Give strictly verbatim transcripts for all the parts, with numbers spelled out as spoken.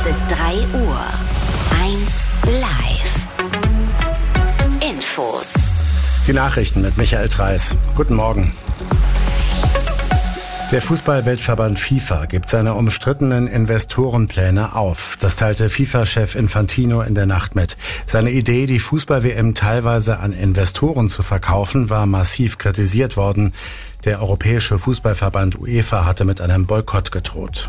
ist drei Uhr. eins live. Infos. Die Nachrichten mit Michael Treis. Guten Morgen. Der Fußball-Weltverband FIFA gibt seine umstrittenen Investorenpläne auf. Das teilte FIFA-Chef Infantino in der Nacht mit. Seine Idee, die Fußball-W M teilweise an Investoren zu verkaufen, war massiv kritisiert worden. Der Europäische Fußballverband UEFA hatte mit einem Boykott gedroht.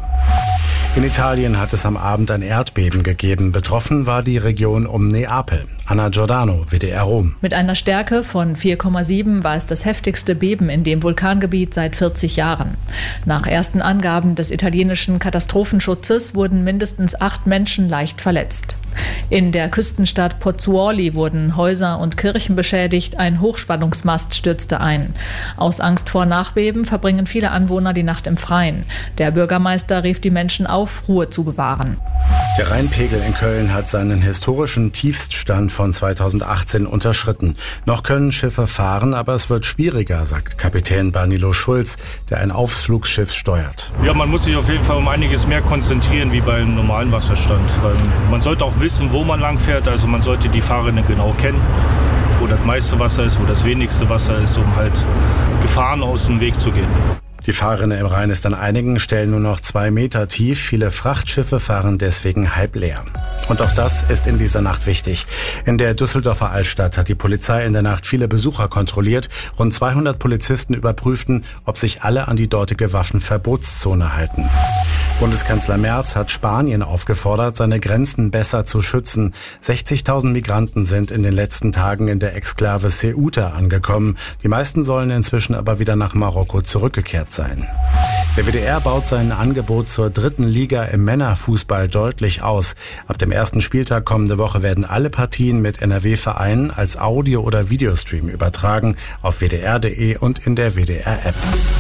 In Italien hat es am Abend ein Erdbeben gegeben. Betroffen war die Region um Neapel. Anna Giordano, W D R Rom. Mit einer Stärke von vier Komma sieben war es das heftigste Beben in dem Vulkangebiet seit vierzig Jahren. Nach ersten Angaben des italienischen Katastrophenschutzes wurden mindestens acht Menschen leicht verletzt. In der Küstenstadt Pozzuoli wurden Häuser und Kirchen beschädigt, ein Hochspannungsmast stürzte ein. Aus Angst vor Nachbeben verbringen viele Anwohner die Nacht im Freien. Der Bürgermeister rief die Menschen auf, Ruhe zu bewahren. Der Rheinpegel in Köln hat seinen historischen Tiefststand von zweitausendachtzehn unterschritten. Noch können Schiffe fahren, aber es wird schwieriger, sagt Kapitän Barnilo Schulz, der ein Ausflugsschiff steuert. Ja, man muss sich auf jeden Fall um einiges mehr konzentrieren wie beim normalen Wasserstand. Weil man sollte auch wissen, wo man lang fährt. Also man sollte die Fahrrinne genau kennen, wo das meiste Wasser ist, wo das wenigste Wasser ist, um halt Gefahren aus dem Weg zu gehen. Die Fahrrinne im Rhein ist an einigen Stellen nur noch zwei Meter tief. Viele Frachtschiffe fahren deswegen halb leer. Und auch das ist in dieser Nacht wichtig. In der Düsseldorfer Altstadt hat die Polizei in der Nacht viele Besucher kontrolliert. Rund zweihundert Polizisten überprüften, ob sich alle an die dortige Waffenverbotszone halten. Bundeskanzler Merz hat Spanien aufgefordert, seine Grenzen besser zu schützen. sechzigtausend Migranten sind in den letzten Tagen in der Exklave Ceuta angekommen. Die meisten sollen inzwischen aber wieder nach Marokko zurückgekehrt sein. Der W D R baut sein Angebot zur dritten Liga im Männerfußball deutlich aus. Ab dem ersten Spieltag kommende Woche werden alle Partien mit N R W-Vereinen als Audio- oder Videostream übertragen auf w d r punkt d e und in der W D R-App.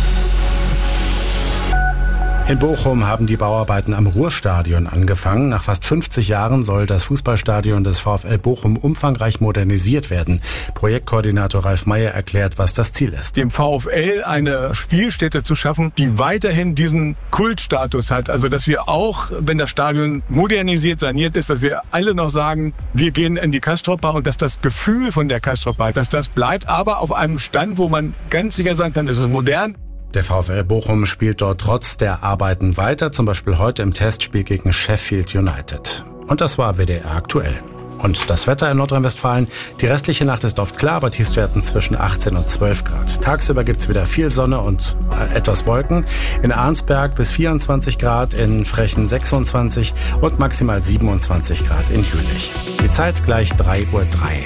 In Bochum haben die Bauarbeiten am Ruhrstadion angefangen. Nach fast fünfzig Jahren soll das Fußballstadion des VfL Bochum umfangreich modernisiert werden. Projektkoordinator Ralf Meyer erklärt, was das Ziel ist. Dem VfL eine Spielstätte zu schaffen, die weiterhin diesen Kultstatus hat. Also dass wir auch, wenn das Stadion modernisiert, saniert ist, dass wir alle noch sagen, wir gehen in die Castroper und dass das Gefühl von der Castroper, dass das bleibt, aber auf einem Stand, wo man ganz sicher sagen kann, es ist modern. Der VfL Bochum spielt dort trotz der Arbeiten weiter, zum Beispiel heute im Testspiel gegen Sheffield United. Und das war W D R aktuell. Und das Wetter in Nordrhein-Westfalen. Die restliche Nacht ist oft klar, aber Tiefstwerten zwischen achtzehn und zwölf Grad. Tagsüber gibt's wieder viel Sonne und äh, etwas Wolken. In Arnsberg bis vierundzwanzig Grad, in Frechen sechsundzwanzig und maximal siebenundzwanzig Grad in Jülich. Die Zeit gleich drei Uhr drei.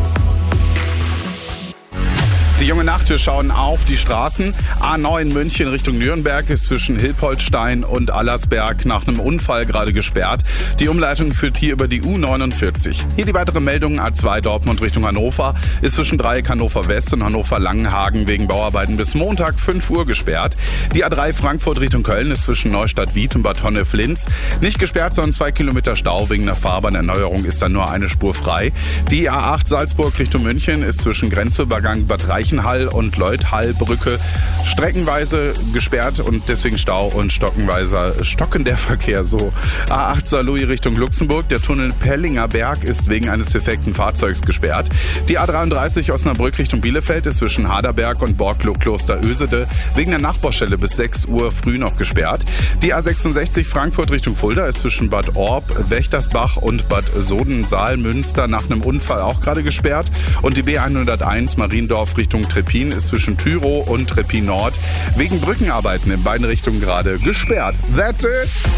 Die junge Nacht, wir schauen auf die Straßen. A neun München Richtung Nürnberg ist zwischen Hilpoltstein und Allersberg nach einem Unfall gerade gesperrt. Die Umleitung führt hier über die U neunundvierzig. Hier die weitere Meldung: A zwei Dortmund Richtung Hannover ist zwischen Dreieck Hannover West und Hannover Langenhagen wegen Bauarbeiten bis Montag fünf Uhr gesperrt. Die A drei Frankfurt Richtung Köln ist zwischen Neustadt-Wied und Bad Honnef-Linz nicht gesperrt, sondern zwei Kilometer Stau. Wegen einer Fahrbahnerneuerung ist dann nur eine Spur frei. Die A acht Salzburg Richtung München ist zwischen Grenzübergang Bad Reichenhall und Leuthallbrücke streckenweise gesperrt und deswegen Stau und stockenweise stocken der Verkehr so. A acht Saarlouis Richtung Luxemburg, der Tunnel Pellinger Berg ist wegen eines defekten Fahrzeugs gesperrt. Die A dreiunddreißig Osnabrück Richtung Bielefeld ist zwischen Haderberg und Borglo-Kloster Ösede wegen der Nachbaustelle bis sechs Uhr früh noch gesperrt. Die A sechsundsechzig Frankfurt Richtung Fulda ist zwischen Bad Orb, Wächtersbach und Bad Soden-Saalmünster nach einem Unfall auch gerade gesperrt. Und die B hunderteins Mariendorf Richtung Treppin ist zwischen Tyrow und Treppin Nord wegen Brückenarbeiten in beiden Richtungen gerade gesperrt. That's it!